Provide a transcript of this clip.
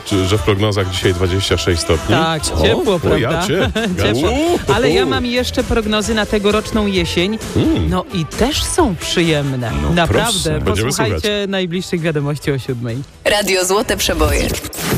że w prognozach dzisiaj 26 stopni. Tak, ciepło, prawda? Ja cię. Ciepło. Ale ja mam jeszcze prognozy na tegoroczną jesień. No i też są przyjemne. No, naprawdę. proszę, będziemy Posłuchajcie słuchać. najbliższych wiadomości o 7:00. Radio Złote Przeboje.